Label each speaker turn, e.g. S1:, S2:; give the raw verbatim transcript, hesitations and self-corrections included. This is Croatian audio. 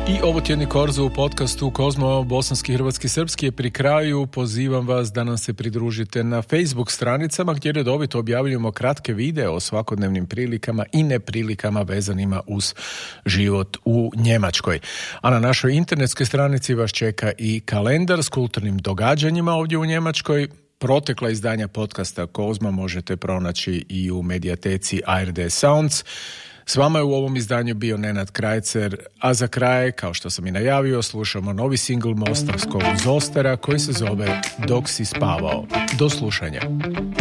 S1: I ovo tjedni Korzo u podcastu Kozmo bosanski, hrvatski, srpski je pri kraju. Pozivam vas da nam se pridružite na Facebook stranicama gdje redovito objavljujemo kratke videe o svakodnevnim prilikama i neprilikama vezanima uz život u Njemačkoj. A na našoj internetskoj stranici vas čeka i kalendar s kulturnim događanjima ovdje u Njemačkoj. Protekla izdanja podcasta Kozma možete pronaći i u medijateci A R D Sounds. S vama je u ovom izdanju bio Nenad Krajcer, a za kraj, kao što sam i najavio, slušamo novi singl mostarskog Zostera koji se zove Dok si spavao. Do slušanja.